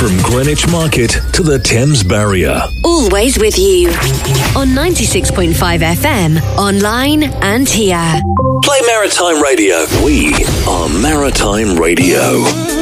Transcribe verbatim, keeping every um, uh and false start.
From Greenwich Market to the Thames Barrier. Always with you. On ninety-six point five F M, online and here. Play Maritime Radio. We are Maritime Radio.